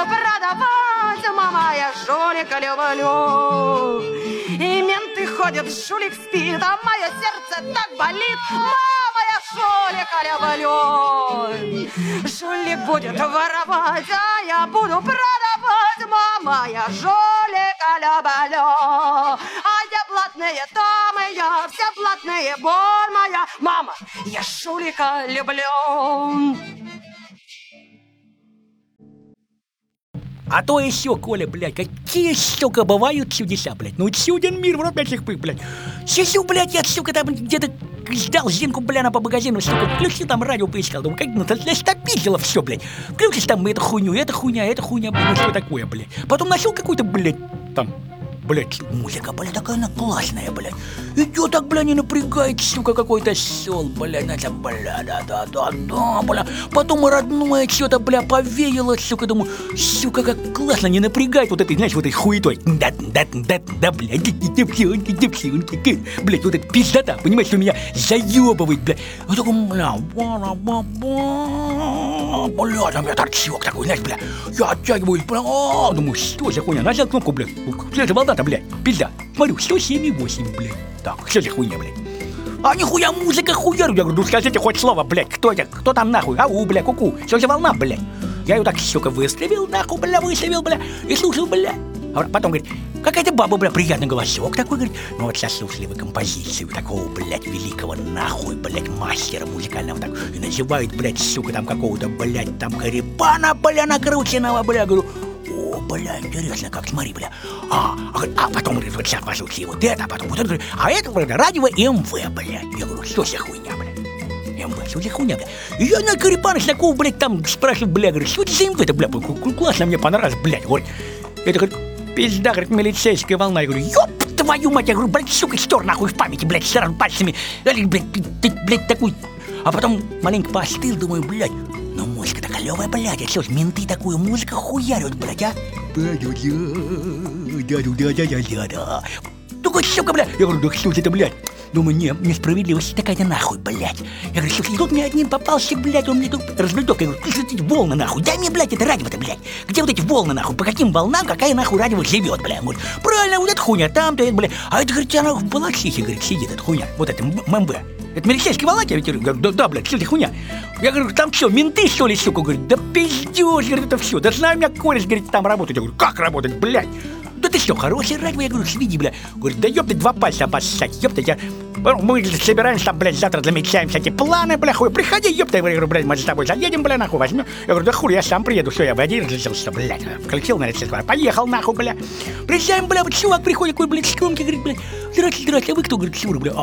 продавать, мама, я жулика люблю. И менты ходят, жулик спит, а мое сердце так болит. Мама, я жулика люблю. Жулик будет воровать, а я буду продавать. Мама, я жулика люблю. А я блатные дамы, я все блатные, боль моя. Мама, я жулика люблю. А то еще, Коля, блядь, какие, сука, бывают чудеса, блядь. Ну, чуден мир, в рот этих пых, блядь. Сижу, блядь, я, сука, там где-то ждал Зинку, бля, по магазину, сука, включил там радио, поискал. Думаю, как, ну, стопизило все, блядь. Включишь там эту хуйню, эта хуйня, блядь, ну, что такое, блядь. Потом нашел какую-то, блядь, там, блядь, музыка, блядь, такая она классная, блядь. Идет так, блядь, не напрягает, сука, какой-то сел, блядь, это, блядь, да, блядь. Потом родное что-то, блядь, повеяло, сука, думаю, сука, как классно, не напрягает вот этой, знаешь, вот этой хуетой. Да, блядь, девчонки, блядь, вот эта пиздота, понимаешь, что меня заебывает, блядь. Я такой, блядь, там я торчок такой, знаешь, блядь. Я оттягиваюсь, блядь, думаю, что за хуйня, нажал кнопку, блядь, что за волна-то, блядь, пизда. Смотрю, 107,8, блядь. Так, что за хуйня, блядь? А нихуя музыка хуярю. Я говорю, ну скажите хоть слово, блядь, кто это? Кто там нахуй? Ау, бля, ку-ку. Что за волна, блядь? Я ее так, сука, выставил, нахуй, бля, и слушал, бля. А потом, говорит, какая-то баба, бля, приятный голосок такой, говорит. Ну вот сейчас слушали вы композицию такого, блядь, великого, нахуй, блядь, мастера музыкального, так, и называют, блядь, сука, там какого-то, блядь, там Карибана, бля, накрученного, бля, говорю. О, бля, интересно, как, смотри, бля. А потом, говорит, вот сейчас послушайте вот это, а потом вот это, говорит, а это, бля, радио МВ, бля. Я говорю, что за хуйня, бля? МВ, что за хуйня, бля? И я на Карибана такого, блядь, там спрашиваю, бля, говорю, что это за МВ-то, бля, классно, мне понравилось, блядь, говорит. Это, говорит, пизда, говорит, милицейская волна. Я говорю, ёб твою мать, я говорю, блядь, сука, стер нахуй в памяти, блядь, сразу пальцами. Блядь, ты, блядь, такой. А потом маленько поостыл, думаю, блядь, ну музыка-то клёвая, блядь, а что ж, менты такую музыку хуярят, блядь, а? Да. Такой, сука, блядь. Я говорю, да что это, блядь? Думаю, несправедливость такая-то нахуй, блядь. Я говорю, слушай, тут мне одним попался, блядь, он мне тут развлечок. Я говорю, слушай, эти волны нахуй, дай мне, блядь, это радио-то, блядь. Где вот эти волны нахуй, по каким волнам, какая нахуй радио живет, блядь. Он говорит, правильно, вот эта хуйня там-то, блядь. А это, говорит, она в Балашихе, говорит, сидит, эта хуйня, вот это ММБ. Это милицейский волна, я говорю, да, блядь, что за хуйня? Я говорю, там что, менты, что ли, сука? Говорит, да пиздёж, говорит, это все. Да знаю, у меня кореш, говорит, там работает. Я говорю, как работать, блядь? Да ты что, хорошее радио? Я говорю, сведи, бля. Говорит, да ёпта, 2 пальца обоссать, ёпта, я... Мы собираемся там, блядь, завтра намечаем всякие планы, бля, хуй. Приходи, ёпта, я говорю, блядь, мы с тобой заедем, бля, нахуй возьмем. Я говорю, да хуй, я сам приеду, все, я в один разрешился, блядь. Включил на рецепт, поехал, нахуй, бля. Приезжаем, бля, вот чувак приходит, какой, блядь, скромки, говорит, блядь, здрасте, а вы кто? Говорит, Сюра, бля.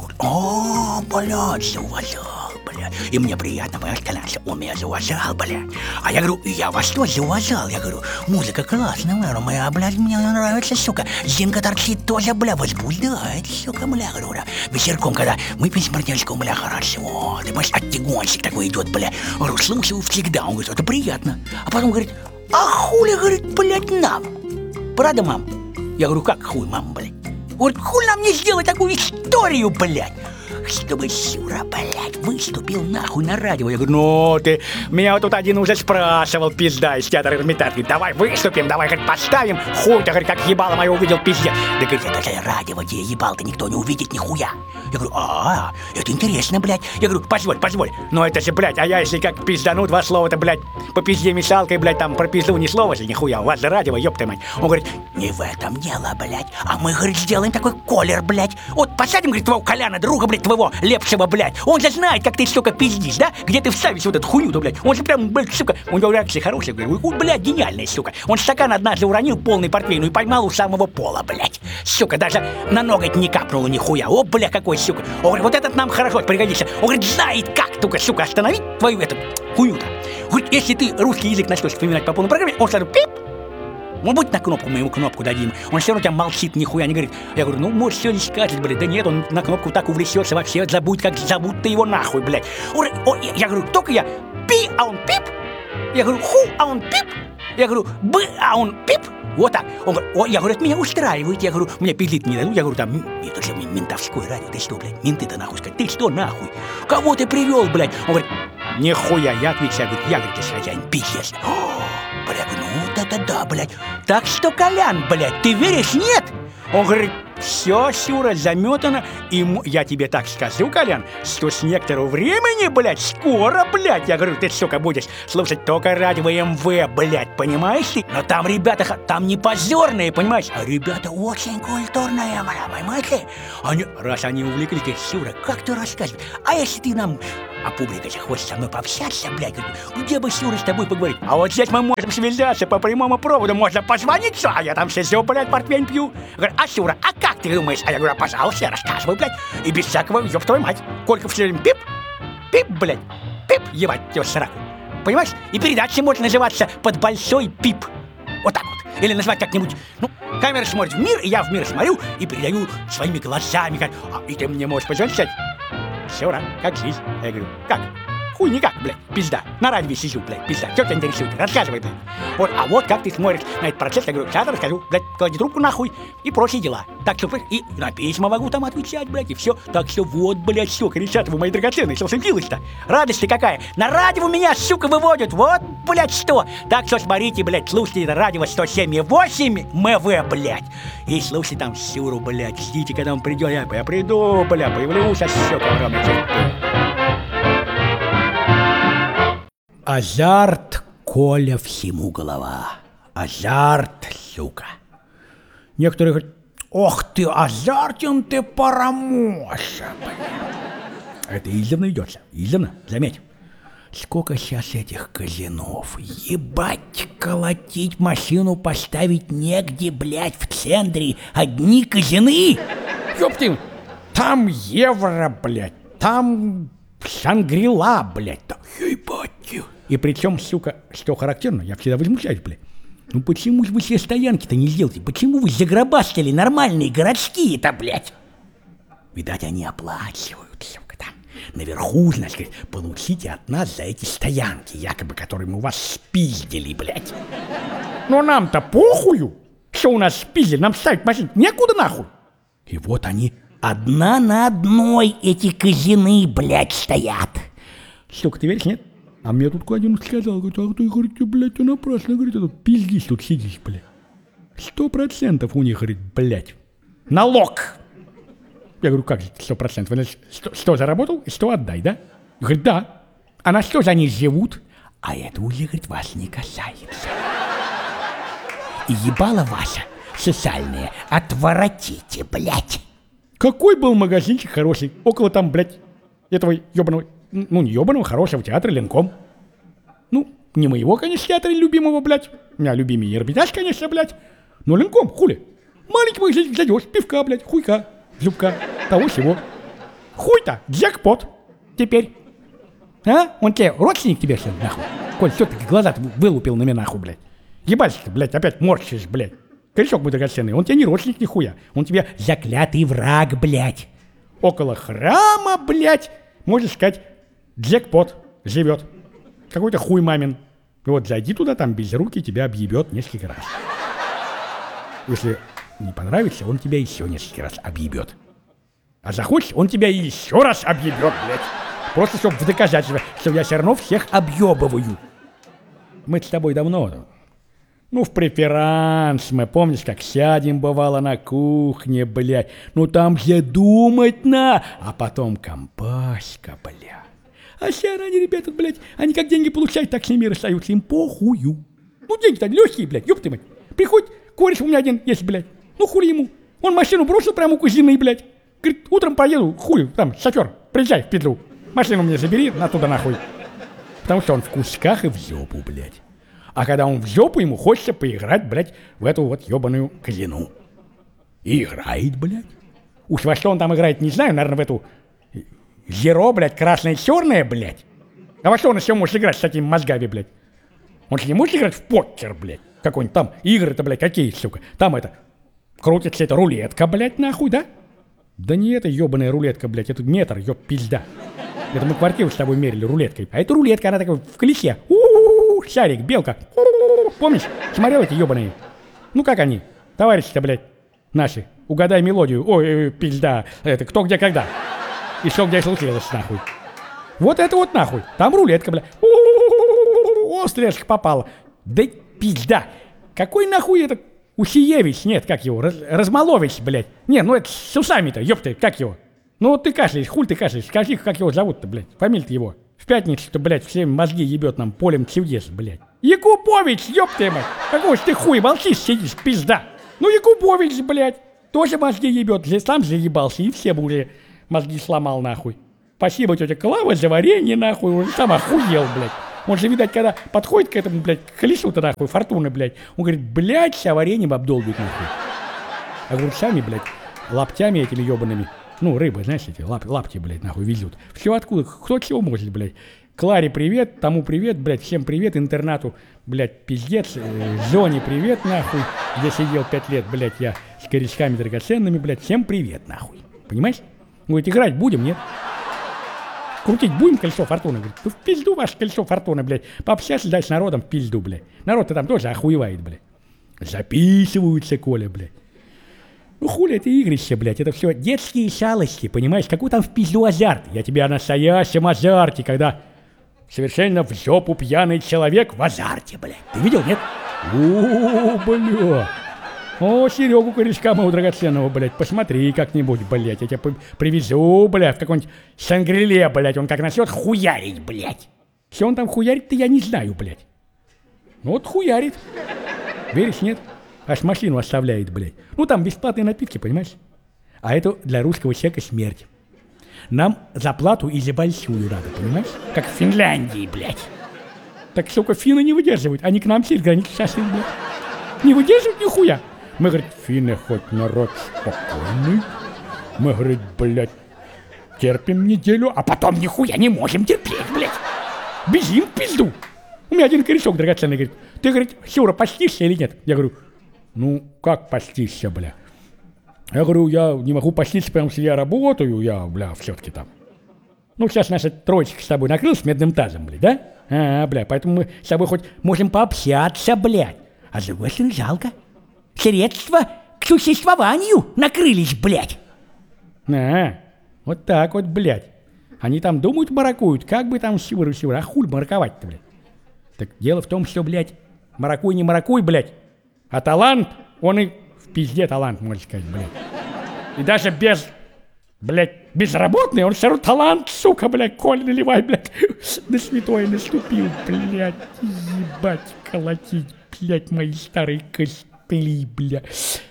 Блядь, зауважал, бля. И мне приятно, понимаешь, конечно, он меня зауважал, бля. А я говорю, я вас тоже зауважал, я говорю, музыка классная, моя, блядь, мне нравится, сука. Зинка торчит тоже, бля, возбуждает, сука, бля, говорю, бля. Вечерком, когда выпьем с партнерским, бля, хорошо. Ты понимаешь, оттягончик такой идет, бля. Говорю, слушаю всегда. Он говорит, это приятно. А потом говорит, а хули, говорит, блядь, нам? Правда, мам? Я говорю, как хуй, мам, блядь? Говорит, хуй нам не сделать такую историю, блядь? Чтобы Сюра, блядь, выступил нахуй на радио. Я говорю, ну ты, меня вот тут один уже спрашивал, пизда, из театра Эрмитаж. Говорит, давай выступим, давай, говорит, поставим. Хуй-то, говорит, как ебало мое увидел, пиздец. Да, говорит, это же радио, где ебал-то никто не увидит нихуя. Я говорю, это интересно, блядь. Я говорю, позволь. Но это же, блядь, а я если как пиздану 2 слова-то, блядь, по пизде мешалкой, блядь, там про пизду ни слова же, нихуя. У вас же радио, ёпта мать. Он говорит, не в этом дело, блядь. А мы, говорит, сделаем такой колер, блядь. Вот посадим, говорит, твоего Коляна, друга, блядь, твоего Лепшего, блядь. Он же знает, как ты, сука, пиздишь, да? Где ты вставишь вот эту хуйню-то, блядь. Он же прям, блядь, сука, у него реакция хорошая, говорю, блядь, гениальная, сука. Он стакан однажды уронил полный портвейну и поймал у самого пола, блядь. Сука, даже на ноготь не капнуло нихуя. О, бля, какой, сука. Он говорит, вот этот нам хорошо пригодится. Он говорит, знает как, только, сука, остановить твою эту хуйню-то. Говорит, если ты русский язык начнешь вспоминать по полной программе, он сразу пип. Ну, будь на кнопку, мы ему кнопку дадим. Он все равно тебя молчит, нихуя не говорит. Я говорю, ну, может, все не скажет, блядь. Да нет, он на кнопку так увлечется, вообще забудь, как зовут ты его нахуй, блядь. Я говорю, только я пи, а он пип. Я говорю, ху, а он пип. Я говорю, б, а он пип. Вот так. Он говорит, я говорю, это меня устраивает. Я говорю, мне пиздить не дадут. Я говорю, там, это же ментовское радио. Ты что, блядь, менты-то нахуй сказать. Ты что, нахуй? Кого ты привел, блядь? Он говорит, нихуя, я отвечаю, говорит, я, говорит, ты хозяин, пиздец. Бля, ну Да, блядь. Так что, Колян, блядь, ты веришь, нет? Он говорит: все, Сюра, заметано. И я тебе так скажу, Колян, что с некоторого времени, блядь, скоро, блядь, я говорю, ты, сука, будешь слушать только радио МВ, блядь, понимаешь ты? Но там ребята, там не позорные, понимаешь? А ребята очень культурные, понимаешь ли? Раз они увлеклись, говорят: Сюра, как ты рассказываешь? А если ты нам... А публика же хочет со мной пообщаться, блядь, где бы, Сюра, с тобой поговорить? А вот здесь мы можем связаться по прямому проводу, можно позвонить, а я там сижу, блядь, портвейн пью. Говорю: а, Сюра, а как ты думаешь? А я говорю: пожалуйста, рассказывай, блядь. И без всякого, ёб твою мать. Колька все время пип, пип, блядь, пип, ебать, тебя сраку. Понимаешь? И передача может называться «Под большой пип». Вот так вот. Или назвать как-нибудь, ну, камера смотрит в мир, и я в мир смотрю, и передаю своими глазами. И ты мне можешь позвонить, сказать: Сюра, как жизнь? Я говорю: как? Хуй никак, блядь, пизда. На радио сижу, блядь, пизда. Что тебя интересует? Рассказывай, блядь. Вот, а вот как ты смотришь на этот процесс, я говорю: сейчас расскажу, блядь, клади трубку нахуй и прочие дела. Так что, и на письма могу там отвечать, блядь, и все. Так что вот, блядь, сука, ребята, вы мои драгоценные, что случилось-то? Радость-то какая? На радио меня, сука, выводят, вот, блядь, что? Так что смотрите, блядь, слушайте это радио 107,8 МВ, блядь. И слушайте там Сюру, блядь, ждите, когда он придет. Я приду, блядь, появлюсь, сука, огромный терпение. Азарт, Коля, всему голова. Азарт, сука. Некоторые говорят: ох ты, азартен ты, Парамоша, блядь. Это издавна идется, издавна, заметь. Сколько сейчас этих казинов. Ебать, колотить машину поставить негде, блядь, в центре. Одни казины. Ёптин, там евро, блядь, там Шангрила, блядь, там, ебать. И причем, сука, что характерно, я всегда возмущаюсь, блядь. Ну почему же вы все стоянки-то не сделаете? Почему вы загробастали нормальные городские-то, блядь? Видать, они оплачивают, сука, там. Наверху, значит, получите от нас за эти стоянки, якобы, которые мы у вас спиздили, блядь. Но нам-то похую, что у нас спиздили, нам ставить машину некуда нахуй. И вот они одна на одной, эти казины, блядь, стоят. Сука, ты веришь, нет? А мне тут один сказал, говорит: а ты, говорит, блядь, ты напрасно, говорит, тут пиздишь, тут сидишь, блядь. 100% у них, говорит, блядь, налог. Я говорю: как же 100%? Вы, значит, 100 заработал, 100 отдай, да? Говорит: да. А на что же они живут? А это уже, говорит, вас не касается. И ебало ваше социальное отворотите, блядь. Какой был магазинчик хороший, около там, блядь, этого ебаного... Ну, не ебаного, хорошего театра Ленком. Ну, не моего, конечно, театра любимого, блядь. У меня любимый Эрмитаж, конечно, блядь. Но Ленком, хули. Маленький магазин зайдешь, пивка, блядь, хуйка, зубка, того всего. Хуй-то, джекпот. Теперь. А? Он тебе, родственник тебе, что ли, нахуй? Коль, что ты глаза-то вылупил на меня, нахуй, блядь? Ебать ты, блядь, опять морщишь, блядь. Корешок мой драгоценный, он тебе не родственник нихуя. Он тебе заклятый враг, блядь. Около храма, блядь, можно сказать, джекпот живет. Какой-то хуй мамин. И вот зайди туда, там без руки тебя объебет несколько раз. Если не понравится, он тебя еще несколько раз объебет. А захочешь, он тебя еще раз объебет, блядь. Просто чтобы в доказательство, что я все равно всех объебываю. Мы с тобой давно, ну, в преферанс мы, помнишь, как сядем, бывало, на кухне, блядь. Ну, там же думать на, а потом компаська, блядь. А сейчас они, ребята, блядь, они как деньги получают, так с ними расстаются, им похую. Ну, деньги-то легкие, блядь, ёб ты мать. Приходит, кореш у меня один есть, блядь. Ну, хули ему. Он машину бросил прямо у кузины, блядь. Говорит: утром поеду, хуй, там, шофер, приезжай в Петлю. Машину мне забери, оттуда нахуй. Потому что он в кусках и в жопу, блядь. А когда он в жопу, ему хочется поиграть, блядь, в эту вот ебаную казину. И играет, блядь. Уж во что он там играет, не знаю, наверное, в эту зеро, блядь, красное-черное, блядь. А во что он еще может играть с такими мозгами, блядь? Он же не может играть в покер, блядь. Какой-нибудь там игры-то, блядь, какие, сука. Там это, крутится эта рулетка, блядь, нахуй, да? Да не эта ебаная рулетка, блядь, это метр, ёб пизда. Это мы квартиру с тобой мерили рулеткой. А эта рулетка, она такая в колесе. Шарик, белка. Помнишь? Смотрел эти ебаные? Ну как они? Товарищи-то, блядь, наши. Угадай мелодию. Ой, пизда. Это кто, где, когда. И что, где случилось, нахуй. Вот это вот нахуй. Там рулетка, блядь. О, стрелочка попала. Да пизда. Какой нахуй это Усиевич? Нет, как его? Размолович, блядь. Не, ну это с усами-то, ёпты, как его? Ну вот ты кашляешь, хуль ты кашляешь. Скажи, как его зовут-то, блядь? Фамилия-то его. В пятницу-то, блядь, всем мозги ебет нам полем чудес, блядь. Якубович, ёпты, мать. Какого ж ты хуй молчишь, сидишь, пизда. Ну Якубович, блядь, тоже мозги ебет. Сам заебался и всем уже мозги сломал, нахуй. Спасибо, тетя Клава, за варенье, нахуй. Он сам охуел, блядь. Он же, видать, когда подходит к этому, блядь, к колесу-то, нахуй, фортуны, блядь, он говорит, блядь, вся вареньем обдолбит, нахуй. Огурцами, блядь, лаптями этими ебаными. Ну, рыбы, знаешь, эти лапти, блядь, нахуй везут. Все откуда? Кто чего может, блядь? Кларе привет, тому привет, блядь, всем привет, интернату, блядь, пиздец, Зоне привет, нахуй, где сидел 5 лет, блядь, я с корешками драгоценными, блядь, всем привет, нахуй. Понимаешь? Говорит, играть будем, нет? Крутить будем колесо фортуны? Говорит, ну в пизду ваше колесо фортуны, блядь. Пообщаться дальше с народом в пизду, блядь. Народ-то там тоже охуевает, блядь. Записываются, Коля, блядь. Ну хули это игрище, блядь, это все детские шалости, понимаешь? Какой там в пизду азарт? Я тебе о настоящем азарте, когда совершенно в жопу пьяный человек в азарте, блядь. Ты видел, нет? О, бля. О, Серегу корешка моего драгоценного, блядь, посмотри как-нибудь, блядь. Я тебя привезу, блядь, в какой-нибудь Шангриле, блядь. Он как начнет хуярить, блядь. Все он там хуярит-то я не знаю, блядь. Ну вот хуярит. Веришь, нет? Аж машину оставляет, блядь. Ну там бесплатные напитки, понимаешь? А это для русского человека смерть. Нам заплату и за большую надо, понимаешь? Как в Финляндии, блядь. Так, сука, финны не выдерживают. Они к нам через границу сошли, блядь. Не выдерживают нихуя. Мы, говорит, финны хоть народ спокойный. Мы, говорит, блядь, терпим неделю, а потом нихуя не можем терпеть, блядь. Бежим в пизду. У меня один корешок драгоценный говорит, ты, говорит, Сюра, постишься или нет? Я говорю, ну, как постишься, бля? Я говорю, я не могу поститься, потому что я работаю, я, бля, все-таки там. Ну, сейчас наша троечка с тобой накрылась медным тазом, блядь, да? Бля, поэтому мы с тобой хоть можем пообщаться, блядь. А с другой стороны, жалко. Средства к существованию накрылись, блядь. Вот так вот, блядь. Они там думают, маракуют, как бы там сюр, а хуй мараковать-то, блядь. Так дело в том, что, блядь, маракуй не маракуй, блядь. А талант, он и в пизде талант, можно сказать, блядь. И даже без, блядь, безработный, он все равно талант, сука, блядь, Коль, наливай, блядь. На святое наступил, блядь, ебать, колотить, блядь, мои старые костыли, блядь.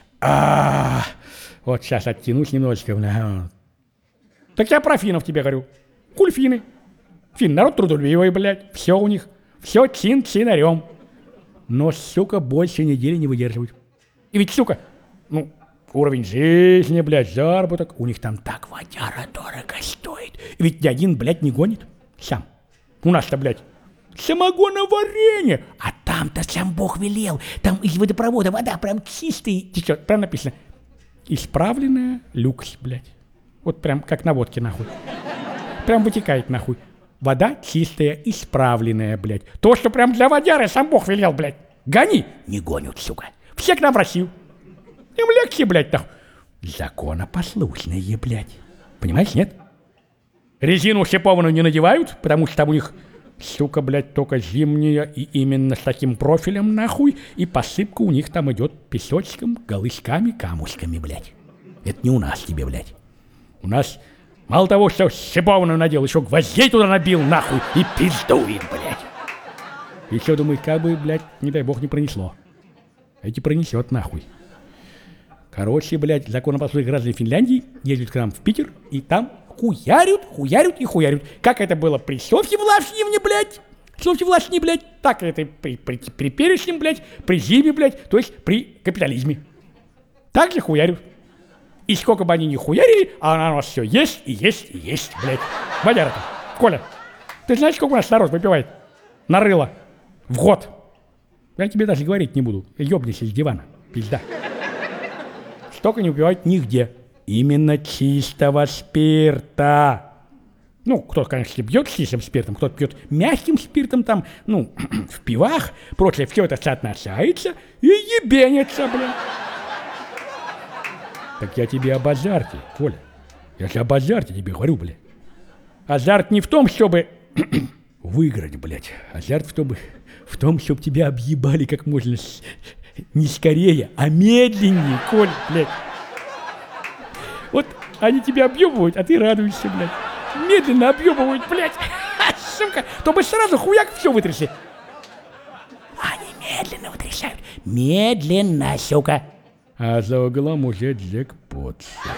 Вот сейчас оттянусь немножечко, блядь. Так я про финнов тебе говорю. Куль финны. Финн народ трудолюбивый, блядь, все у них, все чин-чинарем. Но, сука, больше недели не выдерживают. И ведь, сука, ну, уровень жизни, блядь, заработок, у них там так водяра дорого стоит. И ведь ни один, блядь, не гонит сам. У нас-то, блядь, самогоноварение. А там-то сам Бог велел. Там из водопровода вода прям чистая течет. Прям написано. Исправленная люкс, блядь. Вот прям как на водке, нахуй. Прям вытекает, нахуй. Вода чистая, исправленная, блядь. То, что прям для водяры сам Бог велел, блядь. Гони. Не гонят, сука. Все к нам в Россию. Им легче, блядь, нахуй. Законопослушные, блядь. Понимаешь, нет? Резину шипованную не надевают, потому что там у них, сука, блядь, только зимняя и именно с таким профилем, нахуй. И посыпка у них там идет песочком, голышками, камушками, блядь. Это не у нас тебе, блядь. У нас... Мало того, что шипованную надел, еще гвоздей туда набил, нахуй, и пиздует, блядь. Еще думает, как бы, блядь, не дай бог, не пронесло. Эти пронесет, нахуй. Короче, блядь, законопослушные граждане Финляндии ездят к нам в Питер, и там хуярят. Как это было при Софье Влашневне, блядь. Софье Влашне, блядь, так это при перешнем, блядь, при Зиме, блядь, то есть при капитализме. Так же хуярят. И сколько бы они ни хуярили, а она у нас все есть, блядь. Водяра-то. Коля, ты знаешь, сколько у нас народ выпивает? Нарыло. В год. Я тебе даже говорить не буду. Ёбнись из дивана. Пизда. Столько не выпивают нигде. Именно чистого спирта. Ну, кто-то, конечно, пьет чистым спиртом, кто-то пьет мягким спиртом, там, ну, в пивах, прочее, все это соотносается и ебенится, блядь. Так я тебе об азарте, Коля. Я же об азарте тебе говорю, блядь. Азарт не в том, чтобы выиграть, блядь. Азарт в том, чтобы тебя объебали как можно Не скорее, а медленнее, Коль, блядь. Вот они тебя объебывают, а ты радуешься, блядь. Медленно объебывают, блядь. Сука, то бы сразу хуяк все вытрясли. Они медленно вытрясают. Медленно, сука. А за углом уже джекпот, сука.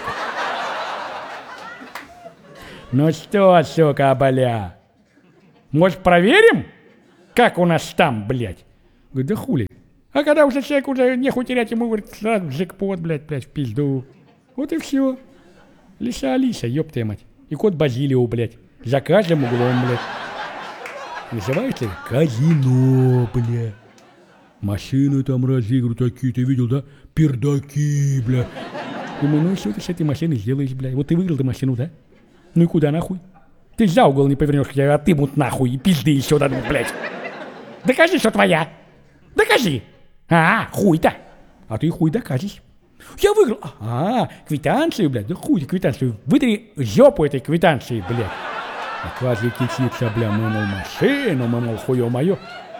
Ну что, сука, бля? Может, проверим, как у нас там, блядь? Говорит, да хули. А когда уже человек уже нехуй терять, ему говорит, сразу джекпот, блядь, в пизду. Вот и все. Лиса Алиса, ёб твою мать. И кот Базилио, блядь. За каждым углом, блядь. Называется казино, блядь. Машины там разыгрывают такие, ты видел, да? Пердаки, блядь. Думаю, ну и что ты с этой машиной сделаешь, блядь? Вот ты выиграл ты машину, да? Ну и куда нахуй? Ты за угол не повернешь, хотя отымут нахуй и пизды еще дадут, блядь. Докажи, что твоя. Докажи. Хуй-то. А ты хуй докажешь. Я выиграл. Квитанцию, блядь. Да хуй квитанцию. Вытри жопу этой квитанции, блядь. А квази кичится, бля, мы, мол, машину, мы, мол, хуё моё.